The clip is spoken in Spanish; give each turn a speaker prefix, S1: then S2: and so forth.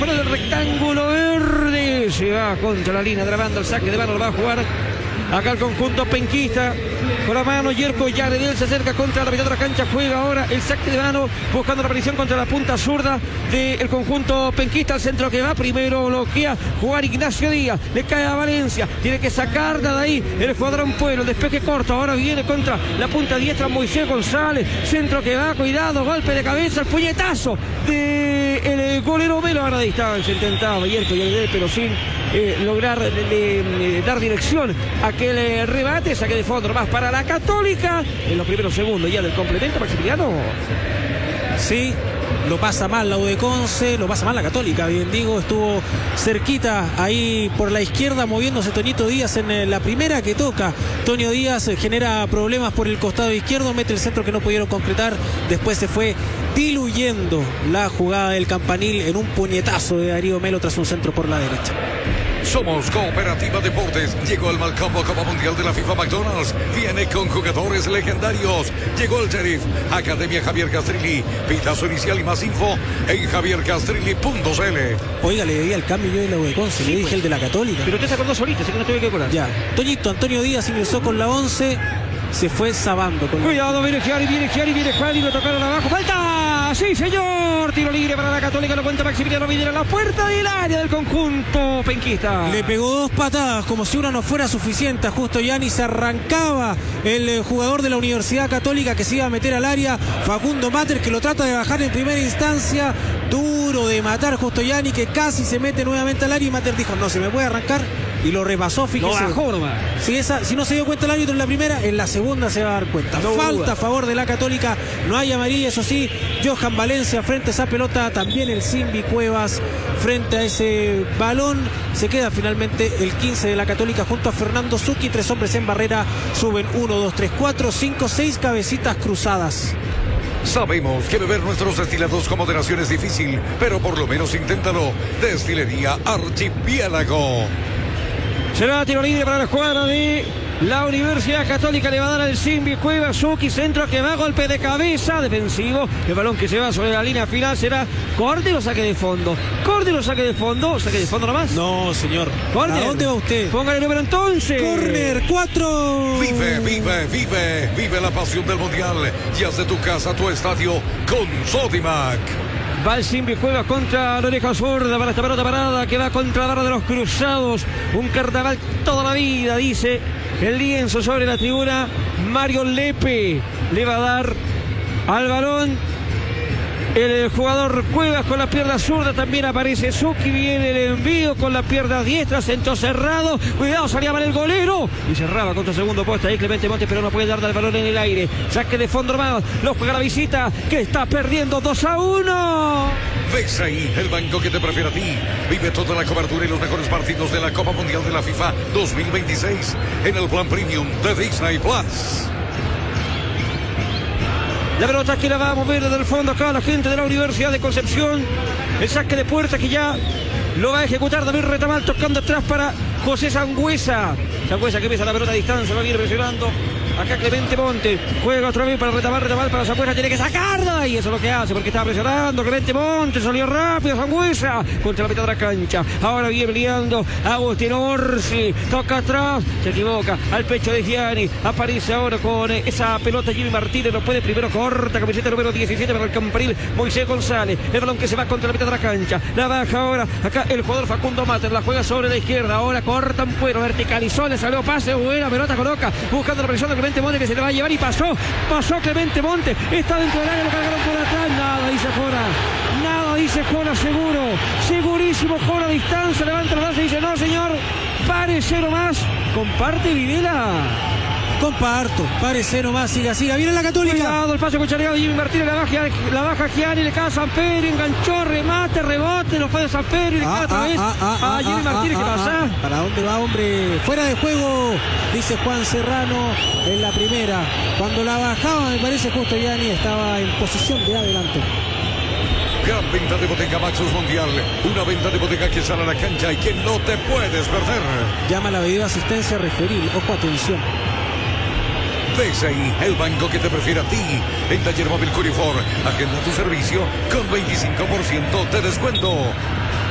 S1: fuera del rectángulo verde. Se va contra la línea de la banda. El saque de mano lo va a jugar acá el conjunto penquista. Con la mano Yerko Yaredel se acerca contra la mitad de la cancha. Juega ahora el saque de mano buscando la aparición contra la punta zurda del conjunto penquista. Al centro que va primero bloquea jugar Ignacio Díaz. Le cae a Valencia. Tiene que sacarla de ahí el jugador Ampuero. El despeje corto. Ahora viene contra la punta diestra Moisés González. Centro que va. Cuidado. Golpe de cabeza. El puñetazo del golero Melo. Ahora a distancia intentaba Yerko Yaredel pero sin lograr dar dirección a aquel rebate. Saque de fondo más para la Católica en los primeros segundos ya del complemento. Maximiliano.
S2: Sí, lo pasa mal la U de Conce, lo pasa mal la Católica, bien digo, estuvo cerquita ahí por la izquierda moviéndose Toñito Díaz en la primera que toca. Toño Díaz genera problemas por el costado izquierdo, mete el centro que no pudieron concretar, después se fue diluyendo la jugada del Campanil en un puñetazo de Darío Melo tras un centro por la derecha.
S3: Somos Cooperativa Deportes. Llegó el Malcombo Copa Mundial de la FIFA McDonald's. Viene con jugadores legendarios. Llegó el Sheriff. Academia Javier Castrilli. Pitazo inicial y más info en javiercastrilli.cl.
S2: Oiga, le debía el cambio yo de la U de Conce, le dije el de la Católica.
S1: Pero usted se acordó solito, así que no tuve que colar.
S2: Ya. Toñito Antonio Díaz ingresó con la 11. Se fue sabando.
S1: Cuidado, viene Gianni, lo tocaron abajo. ¡Falta! ¡Sí, señor! Tiro libre para la Católica, lo cuenta Maximiliano Videla. La puerta del área del conjunto penquista.
S2: Le pegó dos patadas, como si una no fuera suficiente. Justo Gianni se arrancaba el jugador de la Universidad Católica que se iba a meter al área. Facundo Mater, que lo trata de bajar en primera instancia. Duro de matar Justo Gianni, que casi se mete nuevamente al área. Y Mater dijo, no, se me puede arrancar. Y lo repasó, fíjese.
S1: No bajó nomás.
S2: Si no se dio cuenta el árbitro en la primera, en la segunda se va a dar cuenta. No falta a favor de la Católica, no hay amarilla, eso sí. Johan Valencia frente a esa pelota, también el Simbi Cuevas frente a ese balón. Se queda finalmente el 15 de la Católica junto a Fernando Zucchi. 3 hombres en barrera, suben 1, 2, 3, 4, 5, 6 cabecitas cruzadas.
S3: Sabemos que beber nuestros destilados con moderación es difícil, pero por lo menos inténtalo. Destilería Archipiélago.
S1: Será tiro libre para la escuadra de la Universidad Católica. Le va a dar al Simbi Cuevas. Zucchi, centro que va, golpe de cabeza defensivo. El balón que se va sobre la línea final será corte o saque de fondo. Corte o saque de fondo. Saque de fondo nomás.
S2: No, señor.
S1: Corner.
S2: ¿A dónde va usted?
S1: Póngale el número entonces.
S2: Corner 4.
S3: Vive la pasión del mundial. Y haz de tu casa tu estadio con Sodimac.
S1: Va el Simbi Cuevas contra la oreja zurda para esta pelota parada que va contra la barra de los cruzados. Un carnaval toda la vida, dice el lienzo sobre la tribuna. Mario Lepe le va a dar al balón el jugador Cuevas con la pierna zurda. También aparece Zucchi. Viene el envío con la pierna diestra. Centro cerrado. Cuidado, salía mal el golero. Y cerraba contra el segundo puesto. Ahí Clemente Montes, pero no puede dar el balón en el aire. Saque de fondo más. Lo juega la visita, que está perdiendo 2-1.
S3: Ves ahí el banco que te prefiere a ti. Vive toda la cobertura y los mejores partidos de la Copa Mundial de la FIFA 2026 en el plan premium de Disney Plus.
S1: La pelota que la va a mover desde el fondo acá la gente de la Universidad de Concepción. El saque de puerta que ya lo va a ejecutar David Retamal, tocando atrás para José Sangüesa. Sangüesa que pesa la pelota a distancia, va a ir presionando. Acá Clemente Montes, juega otra vez para Retamal para Sangüesa, tiene que sacarla y eso es lo que hace porque estaba presionando. Clemente Montes, salió rápido Sangüesa contra la mitad de la cancha. Ahora viene liando Agustín Orsi, toca atrás, se equivoca al pecho de Gianni. Aparece ahora con esa pelota Jimmy Martínez, lo puede primero, corta camiseta número 17 para el Campanil, Moisés González. El balón que se va contra la mitad de la cancha, la baja ahora acá el jugador Facundo Mater, la juega sobre la izquierda. Ahora corta un puero, verticalizó, le salió pase, buena pelota, coloca buscando la presión de Clemente Montes que se le va a llevar y pasó Clemente Montes, está dentro del área, lo cargaron por atrás, nada dice Jora, segurísimo Jora a distancia, levanta los brazos y dice no señor, párese nomás. Comparte Videla.
S2: Comparto, parece nomás, siga, viene la Católica.
S1: Cuidado, el pase cuchareado de Jimmy Martínez, la baja Gianni, le cae a Samperio, enganchó, remate, rebote, lo fue de Samperio y le cae otra vez a Jimmy Martínez. ¿Qué pasa?
S2: ¿Para dónde va, hombre? Fuera de juego, dice Juan Serrano en la primera. Cuando la bajaba, me parece justo Gianni estaba en posición de adelante.
S3: Gran venta de Boteca Maxus Mundial. Una venta de Boteca que sale a la cancha y que no te puedes perder.
S2: Llama la medida asistencia referil. Ojo, atención.
S3: Ves ahí el banco que te prefiere a ti. En Taller Móvil Curifor, agenda tu servicio con 25% de descuento.